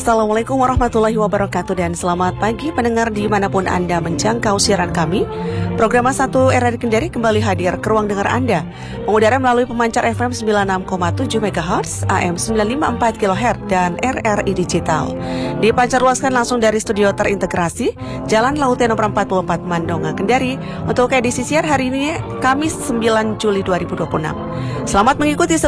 Assalamualaikum warahmatullahi wabarakatuh dan selamat pagi pendengar dimanapun Anda menjangkau siaran kami. Program 1 RRI Kendari kembali hadir ke ruang dengar Anda. Mengudara melalui pemancar FM 96,7 MHz, AM 954 kHz dan RRI Digital. Dipancarluaskan langsung dari studio terintegrasi Jalan Lautnya nomor 44 Mandonga Kendari untuk edisi siar hari ini Kamis 9 Juli 2026. Selamat mengikuti